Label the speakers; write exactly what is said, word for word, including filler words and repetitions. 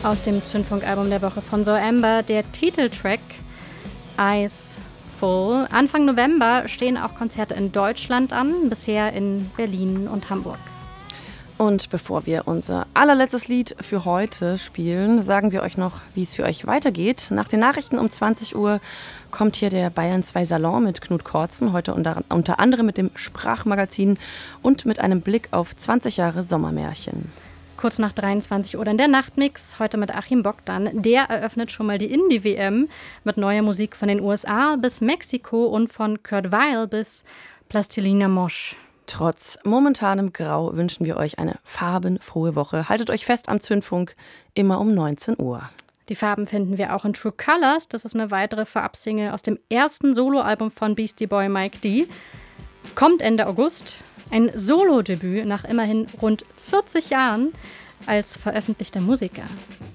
Speaker 1: Aus dem Zündfunkalbum der Woche von So Amber, der Titeltrack Eyes Full. Anfang November stehen auch Konzerte in Deutschland an, bisher in Berlin und Hamburg.
Speaker 2: Und bevor wir unser allerletztes Lied für heute spielen, sagen wir euch noch, wie es für euch weitergeht. Nach den Nachrichten um zwanzig Uhr kommt hier der Bayern zwei Salon mit Knut Kortzen, heute unter, unter anderem mit dem Sprachmagazin und mit einem Blick auf zwanzig Jahre Sommermärchen.
Speaker 1: Kurz nach dreiundzwanzig Uhr dann der Nachtmix, heute mit Achim Bogdan. Der eröffnet schon mal die Indie-W M mit neuer Musik von den U S A bis Mexiko und von Kurt Weill bis Plastilina Mosch.
Speaker 2: Trotz momentanem Grau wünschen wir euch eine farbenfrohe Woche. Haltet euch fest am Zündfunk, immer um neunzehn Uhr.
Speaker 1: Die Farben finden wir auch in True Colors. Das ist eine weitere Vorabsingle aus dem ersten Soloalbum von Beastie Boy Mike D. Kommt Ende August. Ein Solo-Debüt nach immerhin rund vierzig Jahren als veröffentlichter Musiker.